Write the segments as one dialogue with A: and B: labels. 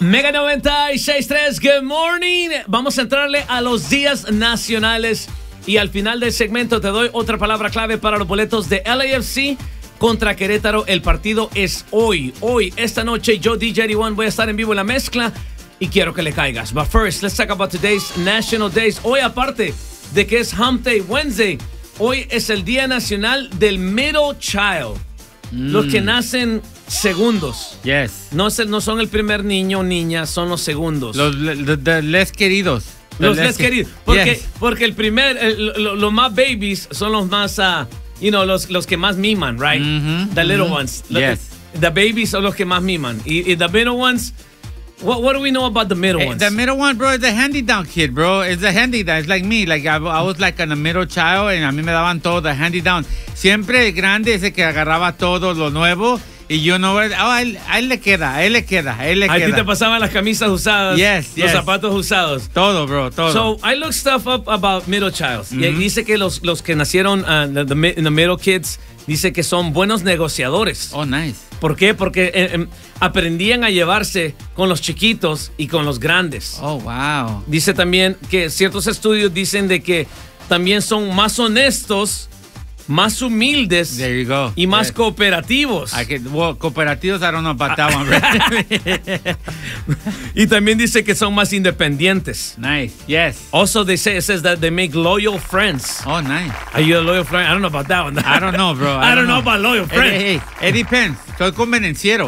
A: Mega 96.3, good morning. Vamos a entrarle a los días nacionales y al final del segmento te doy otra palabra clave para los boletos de LAFC contra Querétaro. El partido es hoy. Esta noche, yo, DJ 81, voy a estar en vivo en la mezcla y quiero que le caigas. But first, let's talk about today's national days. Hoy, aparte de que es Hump Day Wednesday, hoy es el Día Nacional del Middle Child. Los que nacen segundos.
B: Yes.
A: No son el primer niño o niña, son los segundos.
B: Los les queridos.
A: Los les queridos. Porque el primer, los más babies son los más, los que más miman, right? The little ones.
B: Yes.
A: The babies son los que más miman. Y the middle ones, what do we know about the middle ones?
B: The middle one, bro, is the hand-down kid, bro. It's the hand-down. It's like me. Like I was like a middle child, and a mí me daban todo the hand-down. Siempre el grande ese que agarraba todo lo nuevo. Y yo no, a él le queda. A ti
A: te pasaban las camisas usadas, los zapatos usados.
B: Todo, bro, todo.
A: So, I looked stuff up about middle child. Y dice que los que nacieron, the middle kids, dice que son buenos negociadores.
B: Oh, nice.
A: ¿Por qué? Porque aprendían a llevarse con los chiquitos y con los grandes.
B: Oh, wow.
A: Dice también que ciertos estudios dicen de que también son más honestos, más humildes y más cooperativos.
B: Cooperativos, I don't know about that one, right?
A: Y también dice que son más independientes.
B: Nice, yes.
A: Also, it says that they make loyal friends.
B: Oh, nice.
A: Are you a loyal friend? I don't know about that one.
B: I don't know, bro.
A: I don't know about loyal friends.
B: Hey, it depends. Soy convenenciero.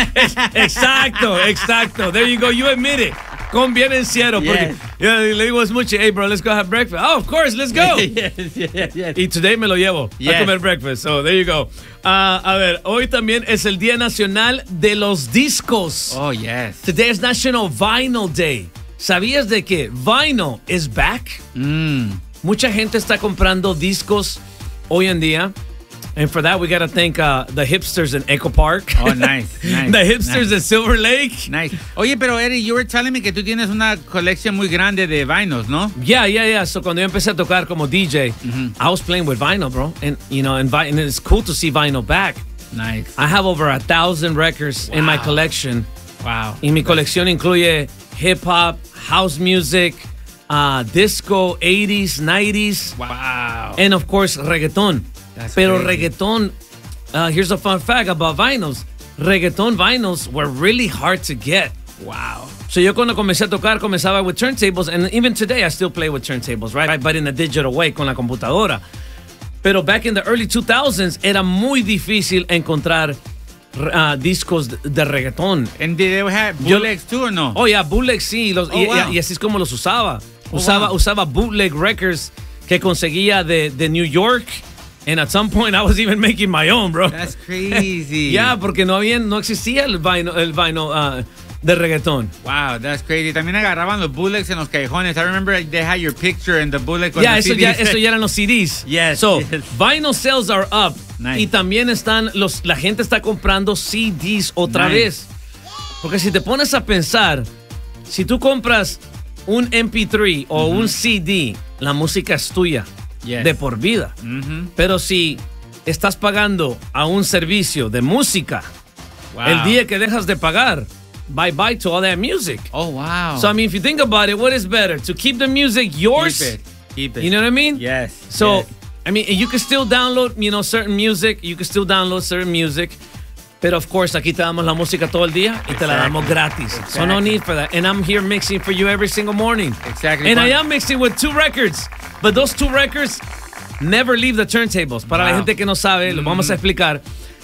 A: Exacto. There you go. You admit it. Convenenciero. Porque le digo es mucho, hey, bro, let's go have breakfast. Oh, of course, let's go.
B: yes.
A: Y today me lo llevo a comer breakfast. So, there you go. A ver, hoy también es el Día Nacional de los Discos.
B: Oh, yes.
A: Today is National Vinyl Day. ¿Sabías de que vinyl is back? Mucha gente está comprando discos hoy en día. And for that, we got to thank the hipsters in Echo Park.
B: Oh, nice.
A: The hipsters in Silver Lake.
B: Nice. Oye, pero Eddie, you were telling me que tú tienes una colección muy grande de vinyls, ¿no?
A: Yeah. So cuando yo empecé a tocar como DJ, I was playing with vinyl, bro. And, and it's cool to see vinyl back.
B: Nice.
A: I have over 1,000 records in my collection.
B: Wow.
A: Y mi colección incluye hip-hop, house music, disco, 80s, 90s.
B: Wow.
A: And, of course, reggaeton. Pero
B: crazy.
A: Reggaeton, here's a fun fact about vinyls. Reggaeton vinyls were really hard to get.
B: Wow.
A: So yo cuando comencé a tocar, comenzaba with turntables, and even today I still play with turntables, right? But in a digital way, con la computadora. Pero back in the early 2000s, era muy difícil encontrar discos de reggaeton.
B: And did they have bootlegs too or no?
A: Oh, yeah, bootlegs sí. Y así es como los usaba. Usaba bootleg records que conseguía de New York. And at some point, I was even making my own, bro.
B: That's crazy.
A: Yeah, porque no existía el vinyl de reggaetón.
B: Wow, that's crazy. También agarraban los bootlegs en los callejones. I remember they had your picture in the bootleg.
A: Yeah, eso ya eran los CDs.
B: Yes.
A: So, vinyl sales are up.
B: Nice.
A: Y también la gente está comprando CDs otra vez. Porque si te pones a pensar, si tú compras un MP3 o un CD, la música es tuya.
B: Yes.
A: De por vida. Pero si estás pagando a un servicio de música, el día que dejas de pagar, bye to all that music.
B: Oh, wow.
A: So, I mean, if you think about it, what is better? To keep the music yours?
B: Keep it.
A: You know what I mean?
B: Yes.
A: So,
B: yes.
A: I mean, you can still download, certain music. You can still download certain music. Pero, of course, aquí te damos la música todo el día y te la damos gratis.
B: Exactly.
A: So, no need for that. And I'm here mixing for you every single morning.
B: Exactly.
A: And I am mixing with 2 records. But those 2 records never leave the turntables. Para la gente que no sabe, lo vamos a explicar.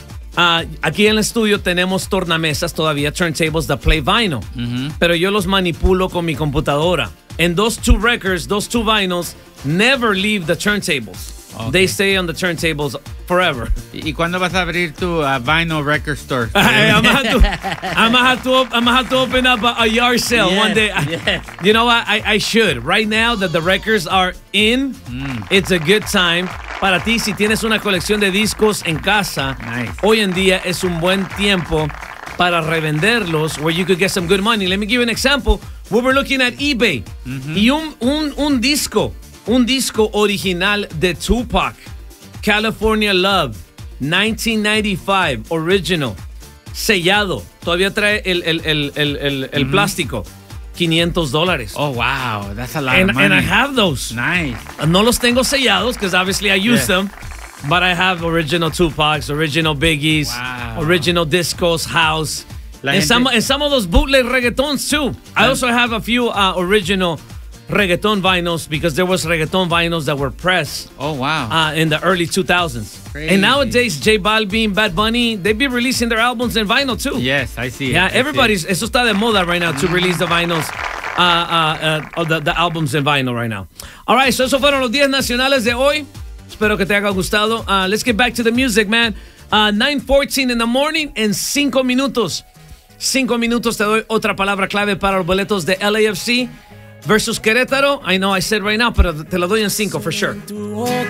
A: Aquí en el estudio tenemos tornamesas todavía, turntables that play vinyl. Pero yo los manipulo con mi computadora. And those 2 records, those 2 vinyls, never leave the turntables. Okay. They stay on the turntables forever.
B: ¿Y cuándo vas a abrir tu vinyl record store?
A: I'm gonna have to open up a yard sale one day.
B: Yes.
A: You know what? I should. Right now that the records are in, it's a good time. Para ti, si tienes una colección de discos en casa, hoy en día es un buen tiempo para revenderlos, where you could get some good money. Let me give you an example. We were looking at eBay. Y un disco original de Tupac, California Love, 1995, original. sellado. Todavía trae el plástico. $500.
B: Oh, wow. That's a lot
A: and
B: of money.
A: I have those.
B: Nice.
A: No los tengo sellados because obviously I use them. But I have original Tupacs, original Biggies, original Discos, House. And some of those bootleg reggaetons too. I also have a few original reggaeton vinyls because there was reggaeton vinyls that were pressed.
B: Oh, wow.
A: In the early 2000s.
B: Crazy.
A: And nowadays, J Balvin, Bad Bunny, they be releasing their albums in vinyl too.
B: Yes, I see it.
A: Yeah, everybody's, eso está de moda right now to release the vinyls, the albums in vinyl right now. All right, so eso fueron los 10 nacionales de hoy. Espero que te haya gustado. Let's get back to the music, man. 9:14 in the morning en 5 minutos. 5 minutos te doy otra palabra clave para los boletos de LAFC versus Querétaro. I know I said right now, pero te lo doy en 5 for sure.